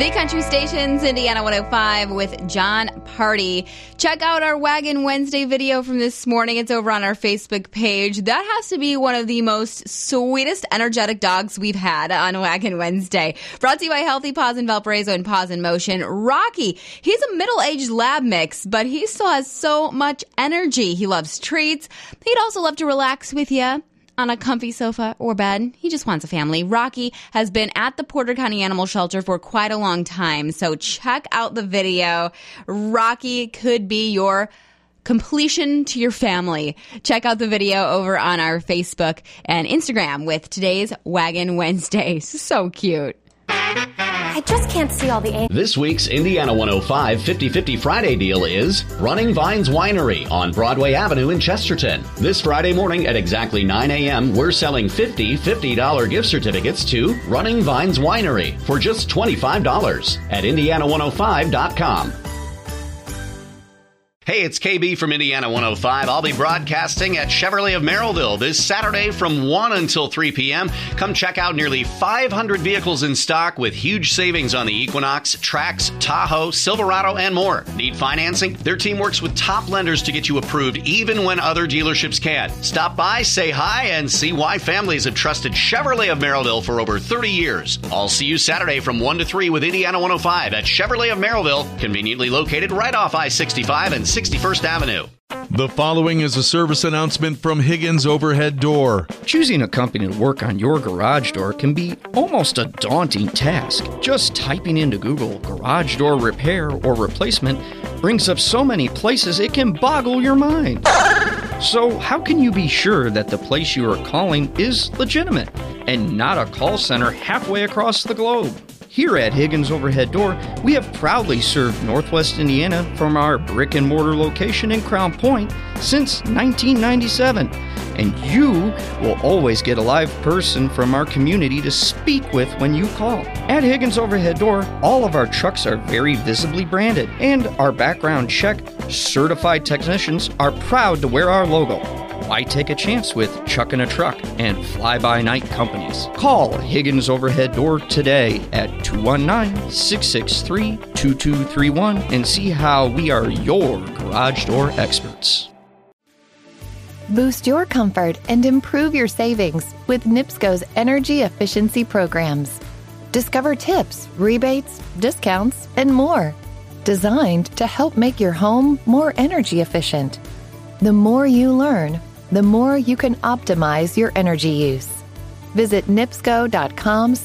The Country Station's Indiana 105 with John Party. Check out our Wagon Wednesday video from this morning. It's over on our Facebook page. That has to be one of the most sweetest, energetic dogs we've had on Wagon Wednesday. Brought to you by Healthy Paws in Valparaiso and Paws in Motion. Rocky, he's a middle-aged lab mix, but he still has so much energy. He loves treats. He'd also love to relax with you on a comfy sofa or bed. He just wants a family. Rocky has been at the Porter County Animal Shelter for quite a long time, so check out the video. Rocky could be your completion to your family. Check out the video over on our Facebook and Instagram with today's Wagon Wednesday. So cute. I just can't see all the angles. This week's Indiana 105 50-50 Friday deal is Running Vines Winery on Broadway Avenue in Chesterton. This Friday morning at exactly 9 a.m., we're selling 50 $50 gift certificates to Running Vines Winery for just $25 at Indiana105.com. Hey, it's KB from Indiana 105. I'll be broadcasting at Chevrolet of Merrillville this Saturday from 1 until 3 p.m. Come check out nearly 500 vehicles in stock with huge savings on the Equinox, Trax, Tahoe, Silverado, and more. Need financing? Their team works with top lenders to get you approved even when other dealerships can't. Stop by, say hi, and see why families have trusted Chevrolet of Merrillville for over 30 years. I'll see you Saturday from 1 to 3 with Indiana 105 at Chevrolet of Merrillville, conveniently located right off I-65 and 61st Avenue. The following is a service announcement from Higgins Overhead Door. Choosing a company to work on your garage door can be almost a daunting task. Just typing into Google garage door repair or replacement brings up so many places it can boggle your mind. So how can you be sure that the place you are calling is legitimate and not a call center halfway across the globe? Here at Higgins Overhead Door, we have proudly served Northwest Indiana from our brick-and-mortar location in Crown Point since 1997. And you will always get a live person from our community to speak with when you call. At Higgins Overhead Door, all of our trucks are very visibly branded, and our background check certified technicians are proud to wear our logo. Why take a chance with Chuck and a Truck and fly-by-night companies? Call Higgins Overhead Door today at 219-663-2231 and see how we are your garage door experts. Boost your comfort and improve your savings with NIPSCO's energy efficiency programs. Discover tips, rebates, discounts, and more, designed to help make your home more energy efficient. The more you learn, the more you can optimize your energy use. Visit nipsco.com